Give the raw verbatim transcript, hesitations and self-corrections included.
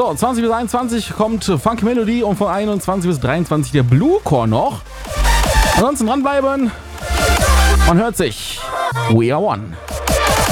So, zwanzig bis einundzwanzig kommt Funky Melody und von einundzwanzig bis dreiundzwanzig der Bluecore noch. Ansonsten dranbleiben. Man hört sich. We are one.